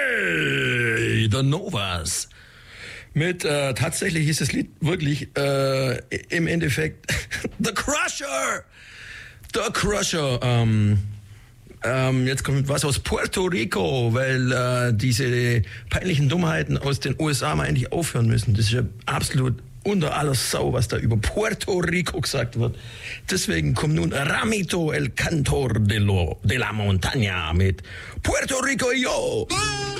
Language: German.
The Novas. Mit, tatsächlich ist das Lied wirklich im Endeffekt The Crusher. The Crusher. Jetzt kommt was aus Puerto Rico, weil diese peinlichen Dummheiten aus den USA mal endlich aufhören müssen. Das ist ja absolut unter aller Sau, was da über Puerto Rico gesagt wird. Deswegen kommt nun Ramito el Cantor de la Montaña mit Puerto Rico, yo!